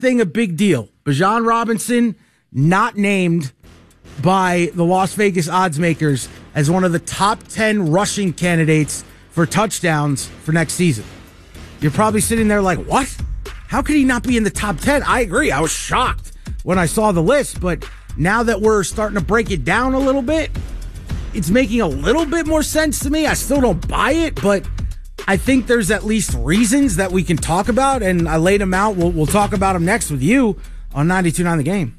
thing a big deal. Bijan Robinson not named by the Las Vegas odds makers as one of the top 10 rushing candidates for touchdowns for next season. You're probably sitting there like, what? How could he not be in the top 10? I agree. I was shocked when I saw the list, but now that we're starting to break it down a little bit, it's making a little bit more sense to me. I still don't buy it, but I think there's at least reasons that we can talk about, and I laid them out. We'll talk about them next with you on 92.9 The Game.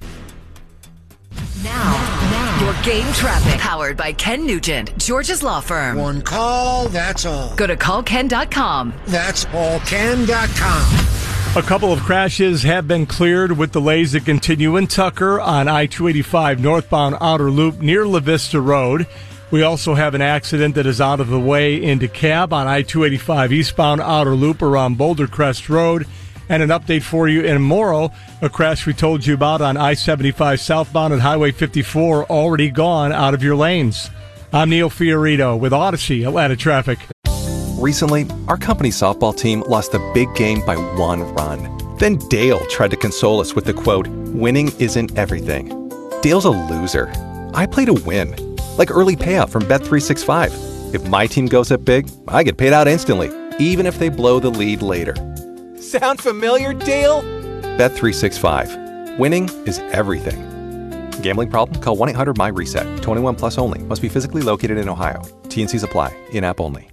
Now, your game traffic. Powered by Ken Nugent, George's Law Firm. One call, that's all. Go to callken.com. That's allken.com. A couple of crashes have been cleared with delays that continue in Tucker on I-285 northbound outer loop near La Vista Road. We also have an accident that is out of the way in DeKalb on I-285 eastbound outer loop around Boulder Crest Road. And an update for you in Morrow, a crash we told you about on I-75 southbound at Highway 54, already gone out of your lanes. I'm Neil Fiorito with Odyssey Atlanta Traffic. Recently, our company's softball team lost a big game by 1 run. Then Dale tried to console us with the quote, "Winning isn't everything." Dale's a loser. I play to win, like early payout from Bet365. If my team goes up big, I get paid out instantly, even if they blow the lead later. Sound familiar, Dale? Bet365. Winning is everything. Gambling problem? Call 1-800-MY-RESET. 21 plus only. Must be physically located in Ohio. T&Cs apply. In-app only.